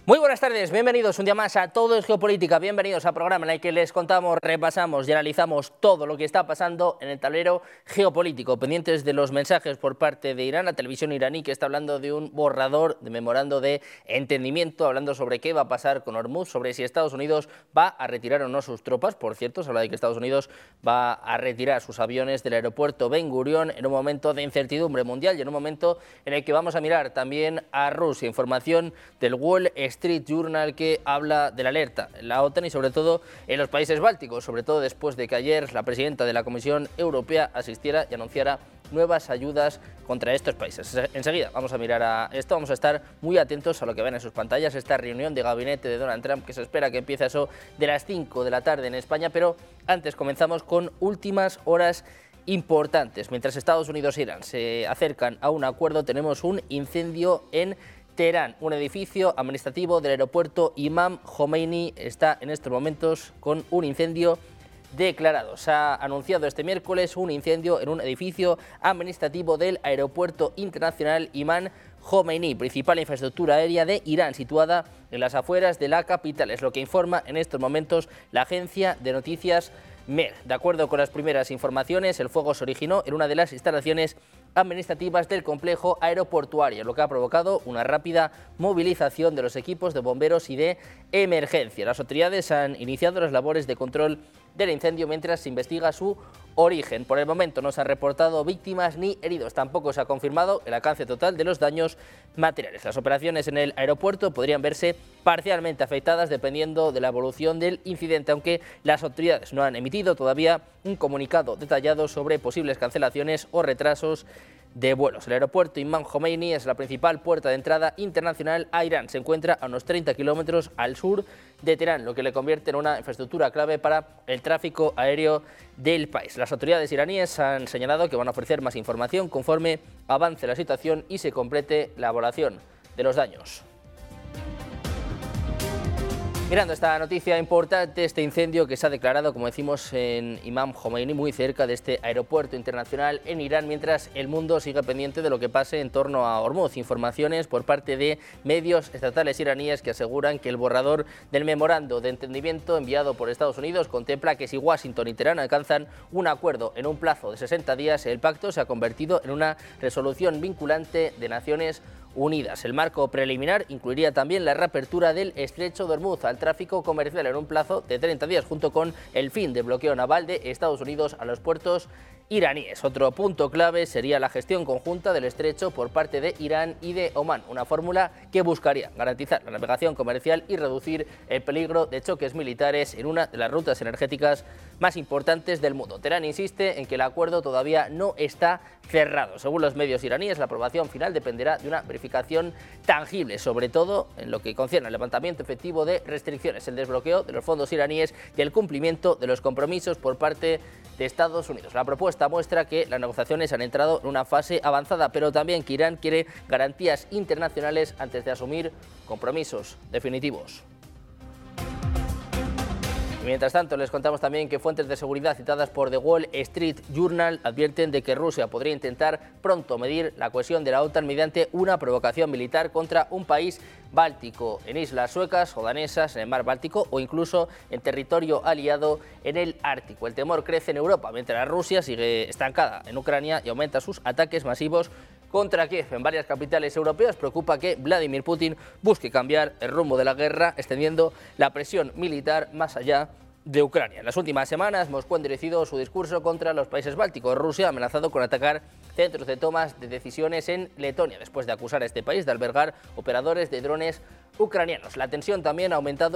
Muy buenas tardes, bienvenidos un día más a Todo es Geopolítica, bienvenidos al programa en el que les contamos, repasamos y analizamos todo lo que está pasando en el tablero geopolítico, pendientes de los mensajes por parte de Irán, la televisión iraní que está hablando de un borrador de memorando de entendimiento, hablando sobre qué va a pasar con Hormuz, sobre si Estados Unidos va a retirar o no sus tropas. Por cierto, se habla de que Estados Unidos va a retirar sus aviones del aeropuerto Ben Gurion en un momento de incertidumbre mundial y en un momento en el que vamos a mirar también a Rusia. Información del Wall Street Journal que habla de la alerta en la OTAN y sobre todo en los países bálticos, sobre todo después de que ayer la presidenta de la Comisión Europea asistiera y anunciara nuevas ayudas contra estos países. Enseguida vamos a mirar a esto, vamos a estar muy atentos a lo que ven en sus pantallas, esta reunión de gabinete de Donald Trump que se espera que empiece eso de las 5 de la tarde en España, pero antes comenzamos con últimas horas importantes. Mientras Estados Unidos e Irán se acercan a un acuerdo, tenemos un incendio en Teherán. Un edificio administrativo del aeropuerto Imam Khomeini está en estos momentos con un incendio declarado. Se ha anunciado este miércoles un incendio en un edificio administrativo del aeropuerto internacional Imam Khomeini, principal infraestructura aérea de Irán, situada en las afueras de la capital. Es lo que informa en estos momentos la agencia de noticias MER. De acuerdo con las primeras informaciones, el fuego se originó en una de las instalaciones administrativas del complejo aeroportuario, lo que ha provocado una rápida movilización de los equipos de bomberos y de emergencia. Las autoridades han iniciado las labores de control del incendio mientras se investiga su origen. Por el momento no se han reportado víctimas ni heridos. Tampoco se ha confirmado el alcance total de los daños materiales. Las operaciones en el aeropuerto podrían verse parcialmente afectadas dependiendo de la evolución del incidente, aunque las autoridades no han emitido todavía un comunicado detallado sobre posibles cancelaciones o retrasos de vuelos. El aeropuerto Imam Khomeini es la principal puerta de entrada internacional a Irán. Se encuentra a unos 30 kilómetros al sur de Teherán, lo que le convierte en una infraestructura clave para el tráfico aéreo del país. Las autoridades iraníes han señalado que van a ofrecer más información conforme avance la situación y se complete la evaluación de los daños. Mirando esta noticia importante, este incendio que se ha declarado, como decimos, en Imam Khomeini, muy cerca de este aeropuerto internacional en Irán, mientras el mundo sigue pendiente de lo que pase en torno a Hormuz. Informaciones por parte de medios estatales iraníes que aseguran que el borrador del memorando de entendimiento enviado por Estados Unidos contempla que si Washington y Teherán alcanzan un acuerdo en un plazo de 60 días, el pacto se ha convertido en una resolución vinculante de Naciones Unidas. El marco preliminar incluiría también la reapertura del estrecho de Hormuz al tráfico comercial en un plazo de 30 días, junto con el fin del bloqueo naval de Estados Unidos a los puertos iraníes. Otro punto clave sería la gestión conjunta del estrecho por parte de Irán y de Omán, una fórmula que buscaría garantizar la navegación comercial y reducir el peligro de choques militares en una de las rutas energéticas más importantes del mundo. Teherán insiste en que el acuerdo todavía no está cerrado. Según los medios iraníes, la aprobación final dependerá de una verificación tangible, sobre todo en lo que concierne al levantamiento efectivo de restricciones, el desbloqueo de los fondos iraníes y el cumplimiento de los compromisos por parte de Estados Unidos. La propuesta muestra que las negociaciones han entrado en una fase avanzada, pero también que Irán quiere garantías internacionales antes de asumir compromisos definitivos. Mientras tanto, les contamos también que fuentes de seguridad citadas por The Wall Street Journal advierten de que Rusia podría intentar pronto medir la cohesión de la OTAN mediante una provocación militar contra un país báltico, en islas suecas o danesas, en el mar Báltico o incluso en territorio aliado en el Ártico. El temor crece en Europa, mientras Rusia sigue estancada en Ucrania y aumenta sus ataques masivos contra Kiev. En varias capitales europeas preocupa que Vladimir Putin busque cambiar el rumbo de la guerra, extendiendo la presión militar más allá de Ucrania. En las últimas semanas, Moscú ha endurecido su discurso contra los países bálticos. Rusia ha amenazado con atacar centros de tomas de decisiones en Letonia, después de acusar a este país de albergar operadores de drones ucranianos. La tensión también ha aumentado